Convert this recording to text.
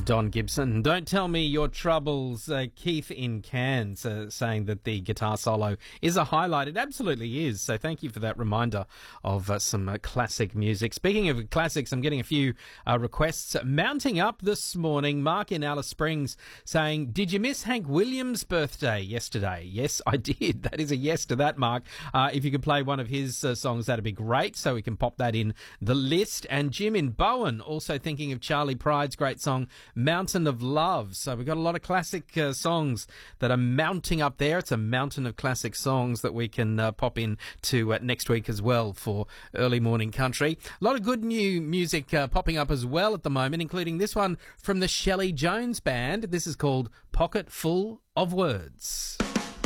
Don Gibson. Don't tell me your troubles. Keith in Cairns saying that the guitar solo is a highlight. It absolutely is. So thank you for that reminder of some classic music. Speaking of classics, I'm getting a few requests mounting up this morning. Mark in Alice Springs saying, did you miss Hank Williams' birthday yesterday? Yes, I did. That is a yes to that, Mark. If you could play one of his songs, that'd be great. So we can pop that in the list. And Jim in Bowen also thinking of Charlie Pride's great song, Mountain of Love. So we've got a lot of classic songs that are mounting up there. It's a mountain of classic songs that we can pop in to next week as well for early morning country. A lot of good new music popping up as well at the moment, including this one from the Shelley Jones Band. This is called Pocket Full of Words.